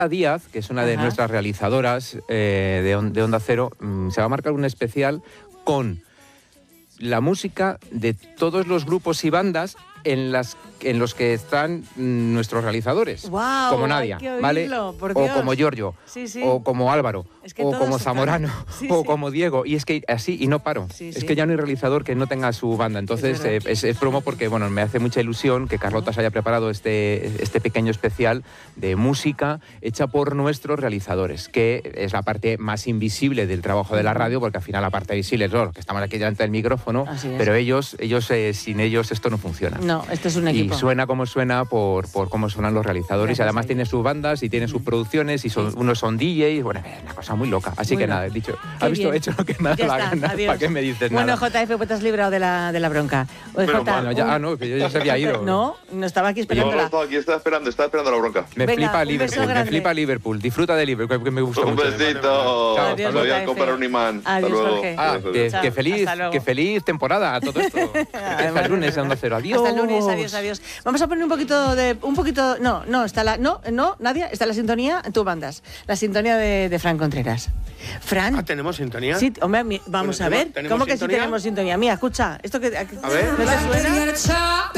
Díaz, que es una de nuestras realizadoras de Onda Cero, se va a marcar un especial con la música de todos los grupos y bandas en los que están nuestros realizadores, wow, como Nadia, ¿vale? O como Giorgio, o como Álvaro, o como Zamorano, o como Diego, y es que así, y no paro. Es que ya no hay realizador que no tenga su banda, entonces es promo porque, bueno, me hace mucha ilusión que Carlota se haya preparado este pequeño especial de música hecha por nuestros realizadores, que es la parte más invisible del trabajo de la radio, porque al final la parte visible es que estamos aquí delante del micrófono, pero ellos sin ellos esto no funciona. No, este es un equipo. Y suena como suena por cómo suenan los realizadores. Y además tiene sus bandas y tiene sus producciones y unos son DJs. Bueno, es una cosa muy loca. Así que nada, he dicho, he hecho lo que me da la gana. ¿Para qué me dices nada? Bueno, JF, pues te has librado de la bronca. No, que yo ya se había ido. No estaba aquí esperando. No, aquí estaba esperando la bronca. Me flipa Liverpool. Disfruta de Liverpool, que me gusta mucho. Un besito. Adiós, voy a comprar un imán. Adiós, Hasta luego. Que feliz temporada a todo esto. Hasta el lunes en Onda Cero. Adiós. Hasta el lunes, adiós. Vamos a poner un poquito. No, está Nadia, está la sintonía, tú mandas. La sintonía de Fran Contreras. Fran. ¿Tenemos sintonía? Sí, hombre, vamos a ver. ¿Cómo que sí tenemos sintonía? Mira, escucha, esto que. A ver. ¿No te suena?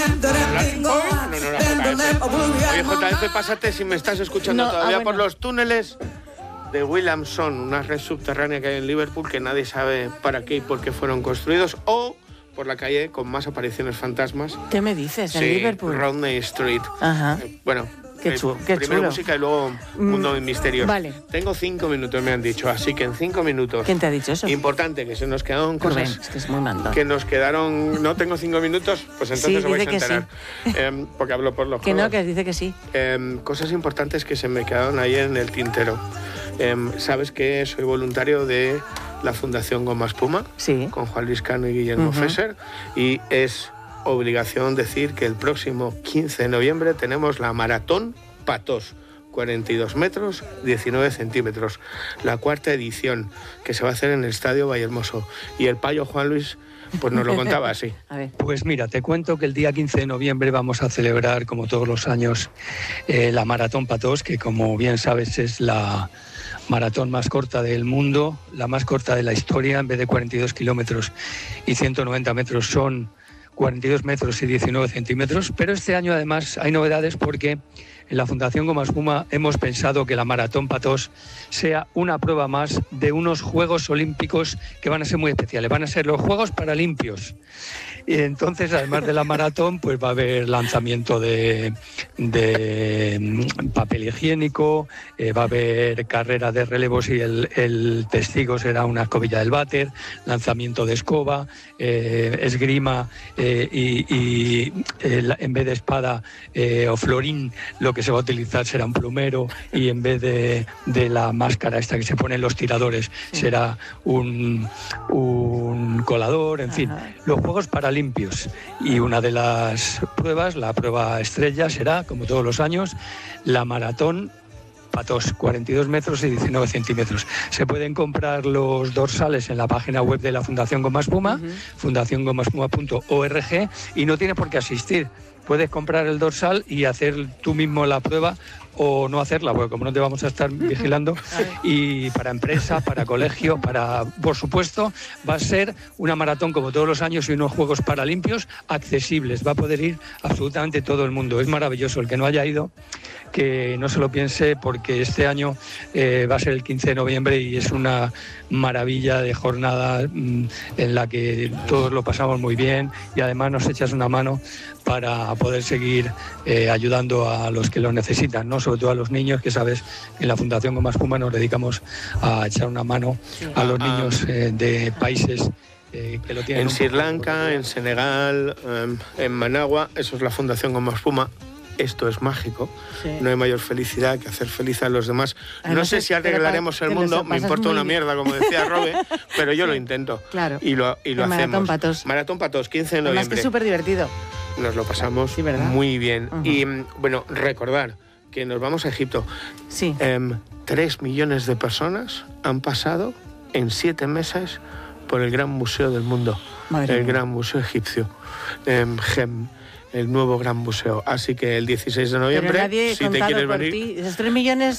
Oye, JF, pásate si me estás escuchando todavía por los túneles de Williamson, una red subterránea que hay en Liverpool que nadie sabe para qué y por qué fueron construidos, o por la calle con más apariciones fantasmas. ¿Qué me dices? ¿En Liverpool? Rodney Street. Ajá. Bueno, qué chulo. Primero música y luego mundo de misterios. Vale. Tengo 5 minutos, me han dicho, así que en 5 minutos. ¿Quién te ha dicho eso? Importante, que se nos quedaron cosas. Es que es muy mando. Que nos quedaron. No tengo 5 minutos, pues entonces os vais a enterar. Sí. Porque hablo por los que juegos. No, que dice que sí. Cosas importantes que se me quedaron ahí en el tintero. Sabes que soy voluntario de la Fundación Goma Espuma, con Juan Luis Cano y Guillermo Fesser, y es obligación decir que el próximo 15 de noviembre tenemos la Maratón Patos, 42 metros, 19 centímetros, la 4ª edición, que se va a hacer en el Estadio Vallehermoso. Y el payo Juan Luis pues nos lo contaba así. Pues mira, te cuento que el día 15 de noviembre vamos a celebrar, como todos los años, la Maratón Patos, que como bien sabes es la maratón más corta del mundo, la más corta de la historia. En vez de 42 kilómetros y 190 metros son 42 metros y 19 centímetros, pero este año además hay novedades porque en la Fundación Goma Espuma hemos pensado que la Maratón Patos sea una prueba más de unos Juegos Olímpicos que van a ser muy especiales, van a ser los Juegos Paralimpios. Y entonces, además de la maratón, pues va a haber lanzamiento de papel higiénico, va a haber carrera de relevos y el testigo será una escobilla del váter, lanzamiento de escoba, esgrima y en vez de espada o florín, lo que se va a utilizar será un plumero, y en vez de la máscara esta que se ponen los tiradores, será un colador, en fin, los Juegos Paralímpicos. Y una de las pruebas, la prueba estrella, será, como todos los años, la Maratón Patos, 42 metros y 19 centímetros. Se pueden comprar los dorsales en la página web de la Fundación Goma Espuma, fundaciongomaespuma.org, y no tienes por qué asistir. Puedes comprar el dorsal y hacer tú mismo la prueba o no hacerla, porque como no te vamos a estar vigilando, y para empresas, para colegios, por supuesto, va a ser una maratón como todos los años y unos Juegos Paralimpios accesibles. Va a poder ir absolutamente todo el mundo. Es maravilloso. El que no haya ido, que no se lo piense, porque este año va a ser el 15 de noviembre y es una maravilla de jornada en la que todos lo pasamos muy bien, y además nos echas una mano para poder seguir ayudando a los que lo necesitan, ¿no? Sobre todo a los niños, que sabes que en la Fundación Goma Espuma nos dedicamos a echar una mano a los niños de países que lo tienen. En Sri Lanka, en Senegal, en Managua, eso es la Fundación Goma Espuma. Esto es mágico. No hay mayor felicidad que hacer feliz a los demás. No sé si arreglaremos el mundo, me importa una mierda, como decía Robe, pero yo lo intento. Claro. Y lo hacemos. Maratón Patos. Maratón Patos, 15 de noviembre. Además que es súper divertido. Nos lo pasamos muy bien. Y bueno, recordar que nos vamos a Egipto. 3 millones de personas han pasado en 7 meses por el gran museo del mundo, el gran museo egipcio, GEM, el nuevo gran museo. Así que el 16 de noviembre, si te quieres venir... Esos 3 millones